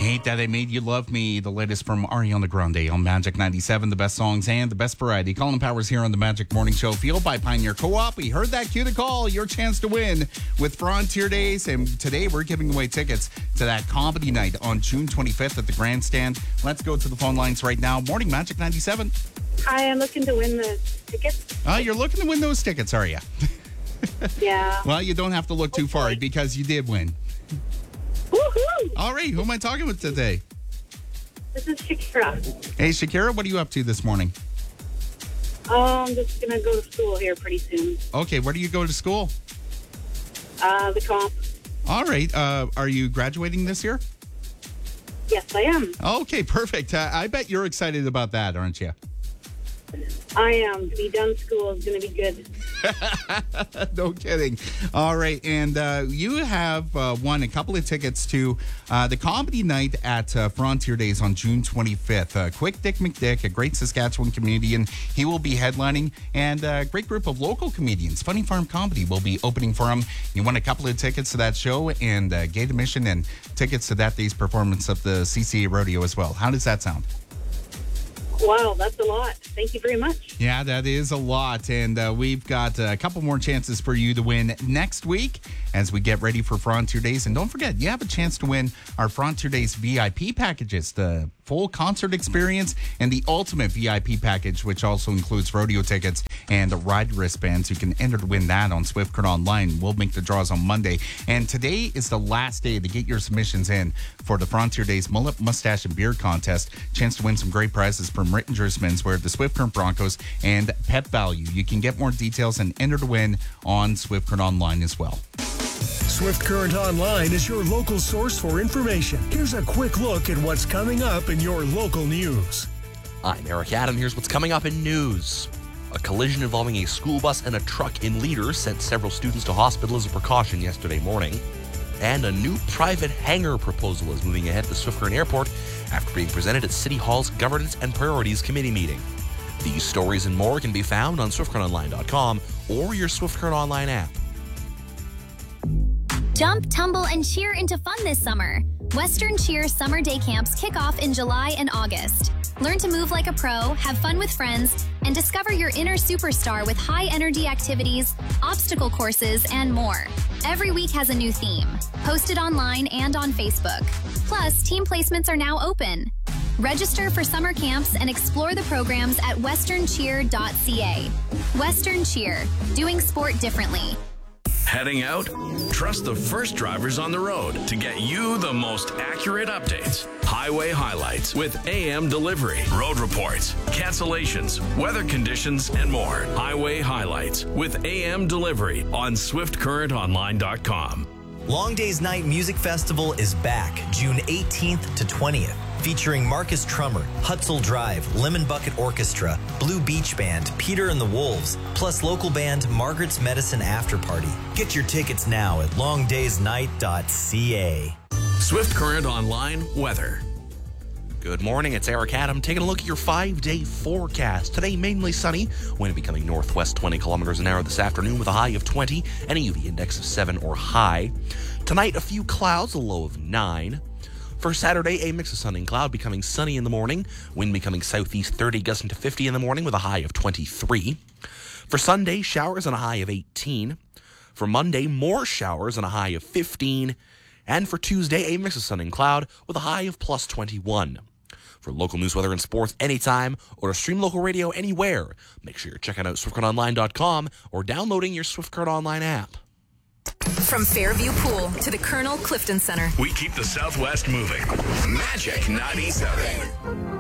Hate That I Made You Love Me, the latest from Ariana Grande on Magic 97, the best songs and the best variety. Colin Powers here on the Magic Morning Show, fueled by Pioneer Co-op. We heard that cue to call, your chance to win with Frontier Days. And today we're giving away tickets to that comedy night on June 25th at the Grandstand. Let's go to the phone lines right now. Morning, Magic 97. Hi, I'm looking to win the tickets. You're looking to win those tickets, are you? Yeah. Well, you don't have to look too far because you did win. Woohoo! All right, who am I talking with today? This is Shakira. Hey, Shakira, what are you up to this morning? I'm just going to go to school here pretty soon. Okay, where do you go to school? The comp. All right, are you graduating this year? Yes, I am. Okay, perfect. I bet you're excited about that, aren't you? I am. To be done school is going to be good. No kidding. All right, and you have won a couple of tickets to the comedy night at Frontier Days on June 25th. Quick Dick McDick, a great Saskatchewan comedian, he will be headlining, and a great group of local comedians. Funny Farm Comedy will be opening for him. You won a couple of tickets to that show and gate admission and tickets to that day's performance of the CCA Rodeo as well. How does that sound? Wow, that's a lot. Thank you very much. Yeah, that is a lot. And we've got a couple more chances for you to win next week as we get ready for Frontier Days. And don't forget, you have a chance to win our Frontier Days VIP packages, the full concert experience and the ultimate VIP package, which also includes rodeo tickets and the ride wristbands. You can enter to win that on Swift Current Online. We'll make the draws on Monday. And today is the last day to get your submissions in for the Frontier Days Mullet, Mustache, and Beard Contest. Chance to win some great prizes from Rittinger's Menswear, the Swift Current Broncos, and Pet Value. You can get more details and enter to win on Swift Current Online as well. Swift Current Online is your local source for information. Here's a quick look at what's coming up in your local news. I'm Eric Adam. Here's what's coming up in news. A collision involving a school bus and a truck in Leader sent several students to hospital as a precaution yesterday morning. And a new private hangar proposal is moving ahead at the Swift Current Airport after being presented at City Hall's Governance and Priorities Committee meeting. These stories and more can be found on SwiftCurrentOnline.com or your Swift Current Online app. Jump, tumble, and cheer into fun this summer. Western Cheer Summer Day Camps kick off in July and August. Learn to move like a pro, have fun with friends, and discover your inner superstar with high-energy activities, obstacle courses, and more. Every week has a new theme, posted online and on Facebook. Plus, team placements are now open. Register for summer camps and explore the programs at westerncheer.ca. Western Cheer, doing sport differently. Heading out? Trust the first drivers on the road to get you the most accurate updates. Highway highlights with AM delivery, road reports, cancellations, weather conditions, and more. Highway highlights with AM delivery on SwiftCurrentOnline.com. Long Days Night Music Festival is back June 18th to 20th. Featuring Marcus Trummer, Hutzel Drive, Lemon Bucket Orchestra, Blue Beach Band, Peter and the Wolves, plus local band Margaret's Medicine After Party. Get your tickets now at longdaysnight.ca. Swift Current Online weather. Good morning, it's Eric Adam taking a look at your 5-day forecast. Today, mainly sunny, wind becoming northwest 20 kilometers an hour this afternoon with a high of 20 and a UV index of 7 or high. Tonight, a few clouds, a low of 9. For Saturday, a mix of sun and cloud, becoming sunny in the morning, wind becoming southeast 30, gusting to 50 in the morning with a high of 23. For Sunday, showers and a high of 18. For Monday, more showers and a high of 15. And for Tuesday, a mix of sun and cloud with a high of plus 21. For local news, weather, and sports anytime, or to stream local radio anywhere, make sure you're checking out SwiftCurrentOnline.com or downloading your Swift Current Online app. From Fairview Pool to the Colonel Clifton Center. We keep the Southwest moving. Magic 97.